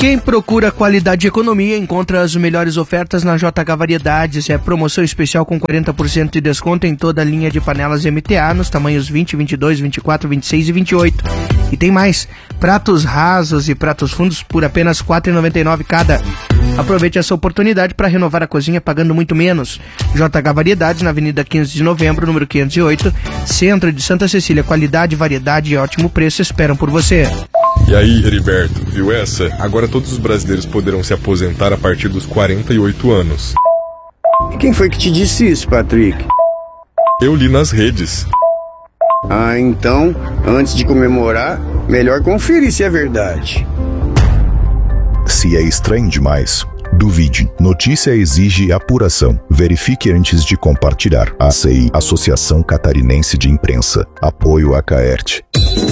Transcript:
Quem procura qualidade e economia encontra as melhores ofertas na JH Variedades. É promoção especial com 40% de desconto em toda a linha de panelas MTA nos tamanhos 20, 22, 24, 26 e 28. E tem mais, pratos rasos e pratos fundos por apenas R$ 4,99 cada. Aproveite essa oportunidade para renovar a cozinha pagando muito menos. JH Variedades, na Avenida 15 de Novembro, número 508, Centro de Santa Cecília. Qualidade, variedade e ótimo preço esperam por você. E aí, Heriberto, viu essa? Agora todos os brasileiros poderão se aposentar a partir dos 48 anos. E quem foi que te disse isso, Patrick? Eu li nas redes. Ah, então, antes de comemorar, melhor conferir se é verdade. Se é estranho demais, duvide. Notícia exige apuração. Verifique antes de compartilhar. ACI, Associação Catarinense de Imprensa. Apoio a Caerte.